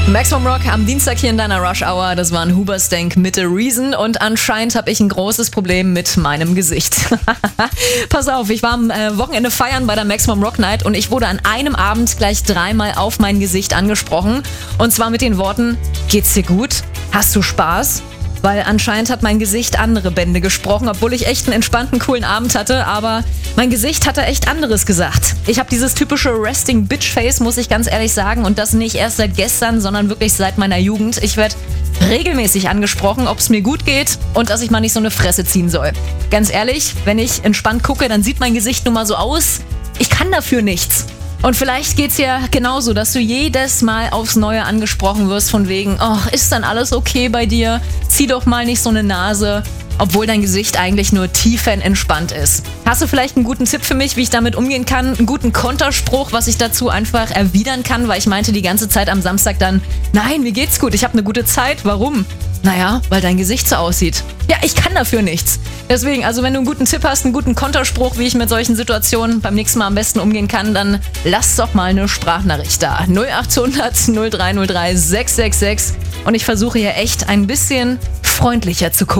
Maximum Rock am Dienstag hier in deiner Rush Hour. Das war ein Hoobastank mit The Reason und anscheinend habe ich ein großes Problem mit meinem Gesicht. Pass auf, ich war am Wochenende feiern bei der Maximum Rock Night und ich wurde an einem Abend gleich 3-mal auf mein Gesicht angesprochen. Und zwar mit den Worten: Geht's dir gut? Hast du Spaß? Weil anscheinend hat mein Gesicht andere Bände gesprochen, obwohl ich echt einen entspannten, coolen Abend hatte, aber mein Gesicht hatte echt anderes gesagt. Ich habe dieses typische Resting Bitch Face, muss ich ganz ehrlich sagen, und das nicht erst seit gestern, sondern wirklich seit meiner Jugend. Ich werde regelmäßig angesprochen, ob es mir gut geht und dass ich mal nicht so eine Fresse ziehen soll. Ganz ehrlich, wenn ich entspannt gucke, dann sieht mein Gesicht nun mal so aus. Ich kann dafür nichts. Und vielleicht geht's ja genauso, dass du jedes Mal aufs Neue angesprochen wirst von wegen: Oh, ist dann alles okay bei dir? Zieh doch mal nicht so eine Nase, obwohl dein Gesicht eigentlich nur tiefenentspannt ist. Hast du vielleicht einen guten Tipp für mich, wie ich damit umgehen kann? Einen guten Konterspruch, was ich dazu einfach erwidern kann? Weil ich meinte die ganze Zeit am Samstag dann: Nein, mir geht's gut, ich habe eine gute Zeit. Warum? Naja, weil dein Gesicht so aussieht. Ja, ich kann dafür nichts. Deswegen, also wenn du einen guten Tipp hast, einen guten Konterspruch, wie ich mit solchen Situationen beim nächsten Mal am besten umgehen kann, dann lass doch mal eine Sprachnachricht da. 0800 0303 666. Und ich versuche hier echt ein bisschen freundlicher zu gucken.